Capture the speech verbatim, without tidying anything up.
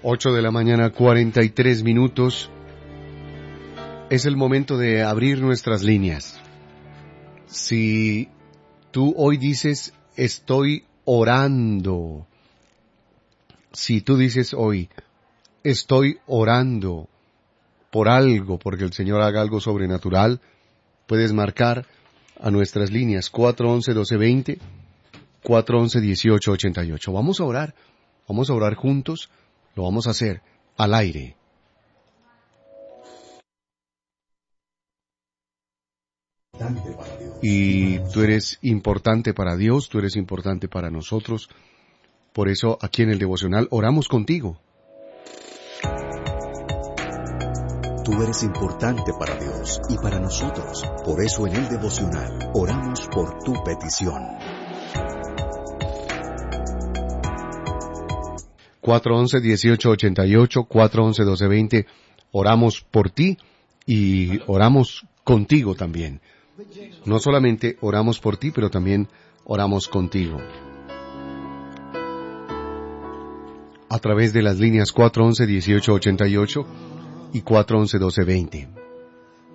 ocho de la mañana, cuarenta y tres minutos. Es el momento de abrir nuestras líneas. Si tú hoy dices, estoy orando. Si tú dices hoy, estoy orando por algo, porque el Señor haga algo sobrenatural, puedes marcar a nuestras líneas cuatro once, doce veinte, cuatro once, dieciocho ochenta y ocho. Vamos a orar, vamos a orar juntos, lo vamos a hacer al aire. Y tú eres importante para Dios, tú eres importante para nosotros. Por eso aquí en el devocional oramos contigo. Tú eres importante para Dios y para nosotros. Por eso en el devocional oramos por tu petición. cuatro once, dieciocho ochenta y ocho, cuatro once, doce veinte. Oramos por ti y oramos contigo también. No solamente oramos por ti, pero también oramos contigo. A través de las líneas cuatro once, dieciocho ochenta y ocho y cuatro once, doce veinte.